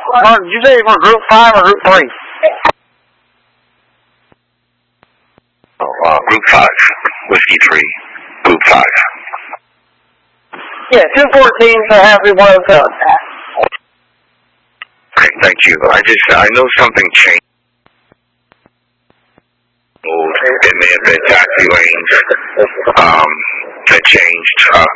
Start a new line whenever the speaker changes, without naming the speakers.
Did you say you were Group 5 or Group 3?
Oh, Group 5, Whiskey 3, Group 5.
Yeah, 214, so happy woke up.
Okay, thank you. I know something changed. It may have been taxi lanes that changed.